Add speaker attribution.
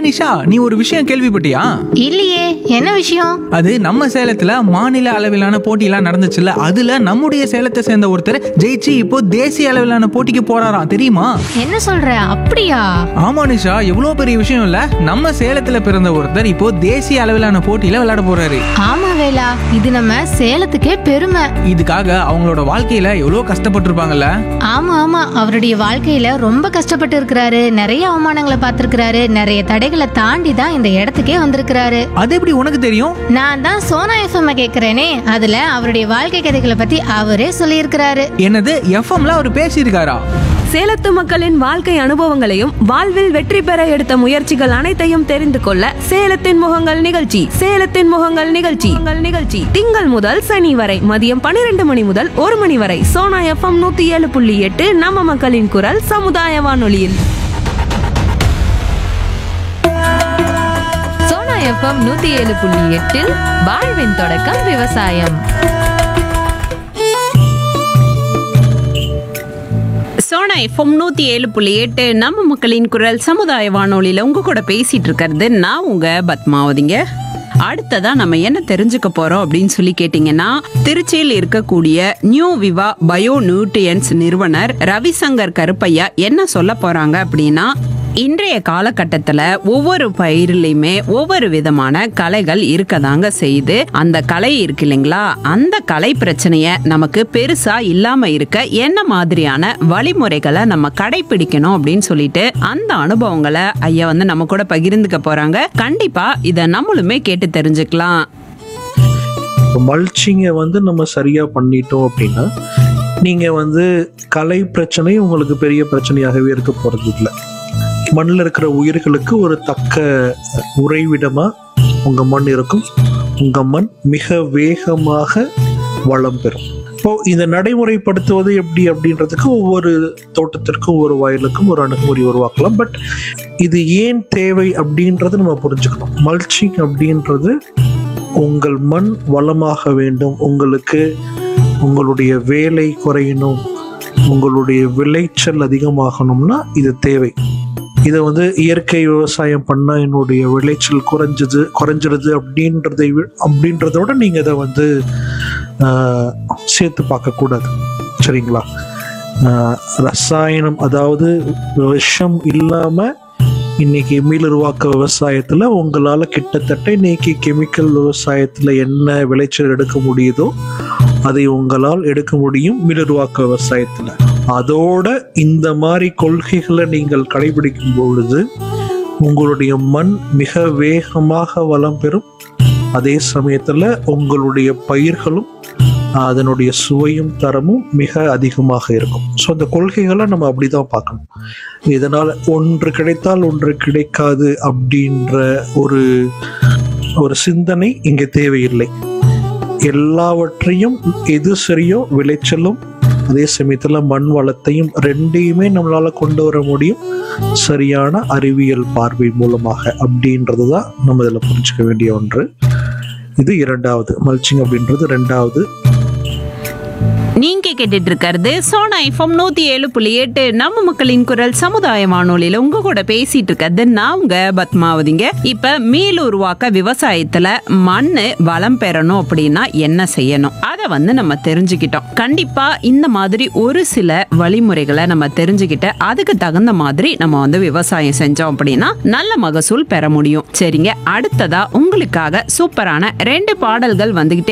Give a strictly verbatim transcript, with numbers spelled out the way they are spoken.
Speaker 1: நிஷா, நீ ஒரு விஷயம் கேள்விப்பட்டியா?
Speaker 2: இல்லையே, என்ன விஷயம்?
Speaker 1: அது நம்ம சேலத்துல மாநில அளவிலான போட்டியெல்லாம் நடந்துச்சுல்ல, அதுல நம்முடைய சேலத்தை சேர்ந்த ஒருத்தர் ஜெயிச்சு இப்போ தேசிய அளவிலான போட்டிக்கு போறாராம், தெரியுமா?
Speaker 2: என்ன சொல்ற? அப்படியா?
Speaker 1: ஆமா நிஷா, எவ்வளவு பெரிய விஷயம் இல்ல. நம்ம சேலத்துல பிறந்த ஒருத்தர் இப்போ தேசிய அளவிலான போட்டியில விளையாட போறாரு.
Speaker 2: ஆமா வேலா, இது நம்ம சேலத்துக்கே பெருமை.
Speaker 1: இதுக்காக அவங்களோட வாழ்க்கையில எவ்வளவு கஷ்டப்பட்டிருப்பாங்கல்ல.
Speaker 2: ஆமா ஆமா, அவருடைய வாழ்க்கையில ரொம்ப கஷ்டப்பட்டு இருக்கிறாரு. நிறைய அவமானங்களை பார்த்திருக்கிறாரு. நிறைய தடைகளை தாண்டி தான் இந்த இடத்துக்கே வந்திருக்கிறாரு.
Speaker 1: அது எப்படி உனக்கு தெரியும்?
Speaker 2: நான் தான் சோனா எஃப்எம் கேக்குறேனே, அதுல அவருடைய வாழ்க்கை கதைகளை பத்தி அவரே சொல்லியிருக்கிறாரு.
Speaker 1: என்னது, எஃப்எம்ல அவர் பேசியிருக்காரா?
Speaker 3: சேலத்து மக்களின் வாழ்க்கை அனுபவங்களையும் வாழ்வில் வெற்றி பெற எடுத்த முயற்சிகள் அனைத்தையும் தெரிந்து கொள்ள சேலத்தின் முகங்கள் நிகழ்ச்சி சேலத்தின் முகங்கள் நிகழ்ச்சி உங்கள் நிகழ்ச்சி திங்கள் முதல் சனி வரை மதியம் பன்னிரண்டு மணி முதல் ஒரு மணி வரை சோனா எஃப்எம் நூத்தி ஏழு புள்ளி எட்டு நம்ம மக்களின் குரல் சமுதாய வானொலியில்.
Speaker 4: சோனா எஃப்எம் நூத்தி ஏழு புள்ளி எட்டில் வாழ்வின் தொடக்கம் விவசாயம்.
Speaker 5: சோனா எஃப்எம் நூத்தி ஏழு புள்ளி எட்டு நம்ம மக்களின் குரல் சமுதாய வானொலியில உங்க கூட பேசிட்டு இருக்கிறது நான் உங்க பத்மாவதிங்க. அடுத்ததா நம்ம என்ன தெரிஞ்சுக்க போறோம் அப்படின்னு சொல்லி கேட்டீங்கன்னா, திருச்சியில் இருக்கக்கூடிய நியூ விவா பயோ நியூட்ரியன்ஸ் நிறுவனர் ரவிசங்கர் கருப்பையா என்ன சொல்ல போறாங்க அப்படின்னா, இன்றைய காலகட்டத்துல ஒவ்வொரு பயிரிலையுமே ஒவ்வொரு விதமான களைகள் இருக்கதாங்க செய்யுது. அந்த களை இருக்கு இல்லைங்களா, அந்த களை பிரச்சனைய நமக்கு பெருசா இல்லாம இருக்க என்ன மாதிரியான வழிமுறைகளை நம்ம கடைபிடிக்கணும் அப்படின்னு சொல்லிட்டு அந்த அனுபவங்களை ஐயா வந்து நம்ம கூட பகிர்ந்துக்க போறாங்க. கண்டிப்பா இத நம்மளுமே கேட்டு தெரிஞ்சுக்கலாம்.
Speaker 6: மல்ச்சிங்கை வந்து நம்ம சரியா பண்ணிட்டோம் அப்படின்னா நீங்க வந்து கலை பிரச்சனை உங்களுக்கு பெரிய பிரச்சனையாகவே இருக்க போறது இல்லை. மண்ணில் இருக்கிற உயிர்களுக்கு ஒரு தக்க உறைவிடமா உங்க மண் இருக்கும். உங்க மண் மிக வேகமாக வளம் பெறும். இப்போ இதை நடைமுறைப்படுத்துவது எப்படி அப்படின்றதுக்கு ஒவ்வொரு தோட்டத்திற்கும் ஒவ்வொரு வயலுக்கும் ஒரு அணுகுமுறை உருவாக்கலாம். பட் இது ஏன் தேவை அப்படின்றத நம்ம புரிஞ்சுக்கணும். மல்ச்சிங் அப்படின்றது உங்கள் மண் வளமாக வேண்டும், உங்களுக்கு உங்களுடைய வேலை குறையணும், உங்களுடைய விளைச்சல் அதிகமாகணும்னா இது தேவை. இதை வந்து இயற்கை விவசாயம் பண்ணால் என்னுடைய விளைச்சல் குறைஞ்சது குறைஞ்சிருது அப்படின்றதை அப்படின்றதோட நீங்கள் இதை வந்து சேர்த்து பார்க்கக்கூடாது, சரிங்களா? ரசாயனம், அதாவது விஷம் இல்லாமல் இன்னைக்கு மீளுருவாக்க விவசாயத்தில் உங்களால் கிட்டத்தட்ட இன்னைக்கு கெமிக்கல் விவசாயத்தில் என்ன விளைச்சல் எடுக்க முடியுதோ அதை உங்களால் எடுக்க முடியும் மீளுருவாக்க விவசாயத்தில். அதோட இந்த மாதிரி கொள்கைகளை நீங்கள் கடைபிடிக்கும் பொழுது உங்களுடைய மண் மிக வேகமாக வளம் பெறும். அதே சமயத்தில் உங்களுடைய பயிர்களும் அதனுடைய சுவையும் தரமும் மிக அதிகமாக இருக்கும். ஸோ அந்த கொள்கைகளை நம்ம அப்படிதான் பார்க்கணும். இதனால் ஒன்று கிடைத்தால் ஒன்று கிடைக்காது அப்படின்ற ஒரு ஒரு சிந்தனை இங்கே தேவையில்லை. எல்லாவற்றையும் எது சரியோ விளைச்சலும் அதே சமயத்தில் மண் வளத்தையும் ரெண்டையுமே நம்மளால கொண்டு வர முடியும் சரியான அறிவியல் பார்வை மூலமாக அப்படின்றது தான் நம்ம இதில் புரிஞ்சுக்க வேண்டிய ஒன்று. இது இரண்டாவது, மல்ச்சிங் அப்படின்றது ரெண்டாவது.
Speaker 5: நீங்க கேட்டுட்டு இருக்கிறது சோனா எஃப்எம் நூத்தி ஏழு புள்ளி எட்டு நம்ம மக்களின் குரல் சமுதாய வானொலியில உங்க கூட பேசிட்டு இருக்கிறது நான் உங்க பத்மாவதிங்க. இப்ப மீள் உருவாக்க விவசாயத்துல மண்ணு வளம் பெறணும் அப்படின்னா என்ன செய்யணும் அதை வந்து நம்ம தெரிஞ்சுக்கிட்டோம். கண்டிப்பா இந்த மாதிரி ஒரு சில வழிமுறைகளை நம்ம தெரிஞ்சுக்கிட்டு அதுக்கு தகுந்த மாதிரி நம்ம வந்து விவசாயம் செஞ்சோம் அப்படின்னா நல்ல மகசூல் பெற முடியும். சரிங்க, அடுத்ததா உங்களுக்காக சூப்பரான ரெண்டு பாடல்கள் வந்துகிட்டே